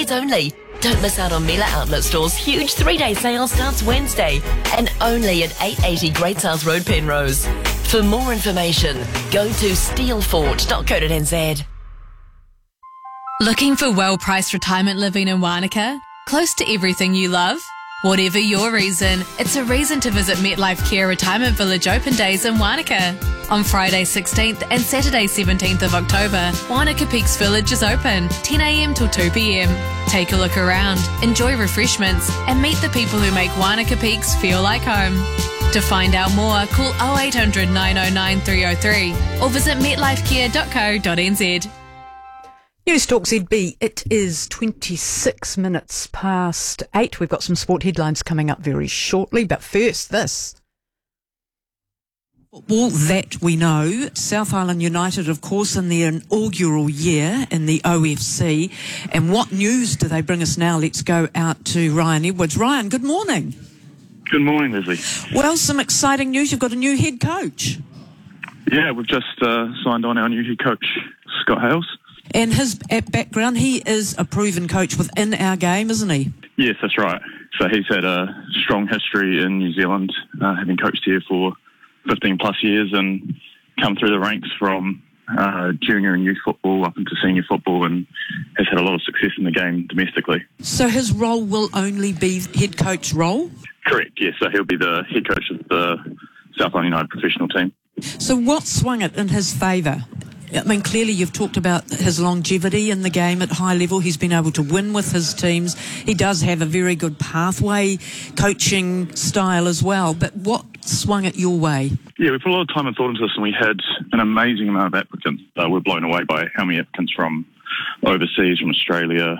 days only. Don't miss out on Mila Outlet Store's huge 3-day sale starts Wednesday and only at 880 Great South Road, Penrose. For more information, go to steelfort.co.nz. Looking for well-priced retirement living in Wānaka? Close to everything you love? Whatever your reason, it's a reason to visit MetLife Care Retirement Village Open Days in Wānaka. On Friday 16th and Saturday 17th of October, Wānaka Peaks Village is open, 10 a.m. till 2 p.m. Take a look around, enjoy refreshments, and meet the people who make Wānaka Peaks feel like home. To find out more, call 0800 909 303 or visit metlifecare.co.nz. News Talk ZB, it is 26 minutes past 8. We've got some sport headlines coming up very shortly, but first this. All that we know, South Island United, of course, in their inaugural year in the OFC. And what news do they bring us now? Let's go out to Ryan Edwards. Ryan, good morning. Good morning, Leslie. Well, some exciting news. You've got a new head coach. Yeah, we've just signed on our new head coach, Scott Hales. And his background, he is a proven coach within our game, isn't he? Yes, that's right. So he's had a strong history in New Zealand, having coached here for 15 plus years and come through the ranks from junior and youth football up into senior football and has had a lot of success in the game domestically. So his role will only be head coach role? Correct, yes. So he'll be the head coach of the South Island United professional team. So what swung it in his favour? I mean, clearly you've talked about his longevity in the game at high level. He's been able to win with his teams. He does have a very good pathway coaching style as well. But what swung it your way? Yeah, we put a lot of time and thought into this, and we had an amazing amount of applicants. We're blown away by how many applicants from overseas, from Australia,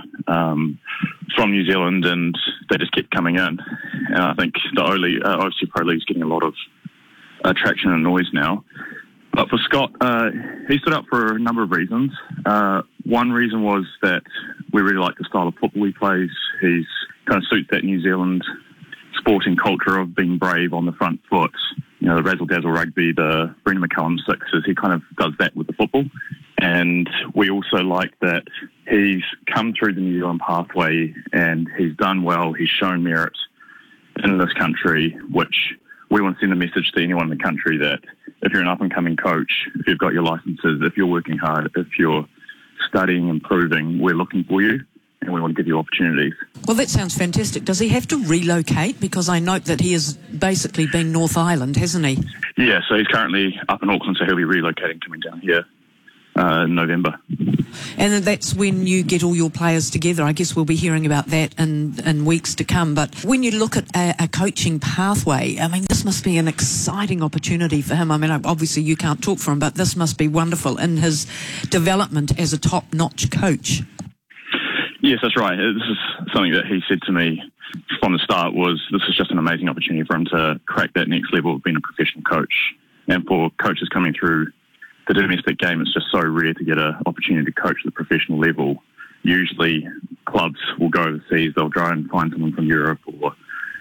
from New Zealand, and they just kept coming in. And I think the OFC Pro League is getting a lot of traction and noise now. But for Scott, he stood up for a number of reasons. One reason was that we really like the style of football he plays. He's kind of suits that New Zealand sporting culture of being brave on the front foot. You know, the razzle-dazzle rugby, the Brendan McCullum sixes, he kind of does that with the football. And we also like that he's come through the New Zealand pathway and he's done well. He's shown merit in this country, which we want to send a message to anyone in the country that if you're an up-and-coming coach, if you've got your licenses, if you're working hard, if you're studying, improving, we're looking for you and we want to give you opportunities. Well, that sounds fantastic. Does he have to relocate? Because I note that he has basically been North Island, hasn't he? Yeah, so he's currently up in Auckland, so he'll be relocating, coming down here in November. And that's when you get all your players together. I guess we'll be hearing about that in weeks to come. But when you look at a coaching pathway, I mean, this must be an exciting opportunity for him. I mean, obviously you can't talk for him, but this must be wonderful in his development as a top-notch coach. Yes, that's right. This is something that he said to me from the start was this is just an amazing opportunity for him to crack that next level of being a professional coach. And for coaches coming through the domestic game, it's just so rare to get an opportunity to coach at the professional level. Usually clubs will go overseas, they'll try and find someone from Europe or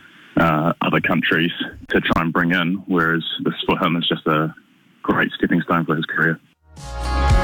other countries to try and bring in, whereas this for him is just a great stepping stone for his career.